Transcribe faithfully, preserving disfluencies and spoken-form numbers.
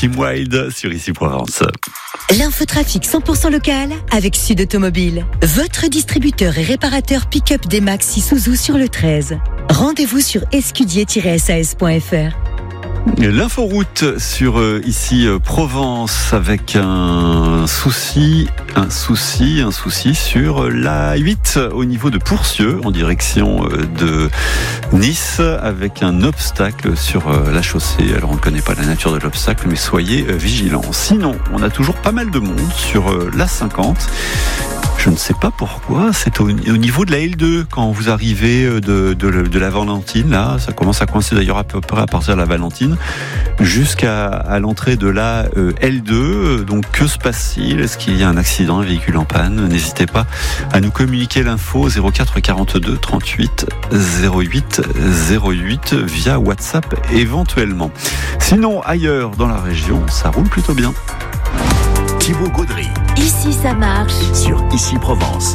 Kim Wilde sur Ici Provence. L'infotrafic cent pour cent local avec Sud Automobile. Votre distributeur et réparateur pick-up D-Max Isuzu sur le treize. Rendez-vous sur escudier tiret s a s point f r. L'inforoute sur euh, ici euh, Provence avec un souci, un souci, un souci sur l'A huit au niveau de Pourcieux en direction euh, de Nice avec un obstacle sur euh, la chaussée. Alors on ne connaît pas la nature de l'obstacle mais soyez euh, vigilants. Sinon on a toujours pas mal de monde sur euh, l'A cinquante. Je ne sais pas pourquoi, c'est au, au niveau de la L deux, quand vous arrivez de, de, de la Valentine, là, ça commence à coincer d'ailleurs à peu près à partir de la Valentine, jusqu'à à l'entrée de la euh, L deux. Donc que se passe-t-il ? Est-ce qu'il y a un accident, un véhicule en panne ? N'hésitez pas à nous communiquer l'info zéro quatre quarante-deux trente-huit zéro huit zéro huit via WhatsApp éventuellement. Sinon, ailleurs dans la région, ça roule plutôt bien. Thibaut Gaudry Ici ça marche sur Ici Provence.